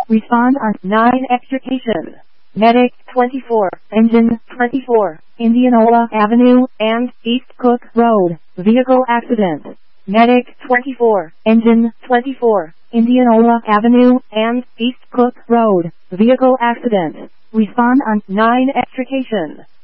Respond on 9 extrication. Medic 24, engine 24, Indianola Avenue and East Cook Road, vehicle accident. Medic 24, engine 24, Indianola Avenue and East Cook Road, vehicle accident. Respond on 9 extrication.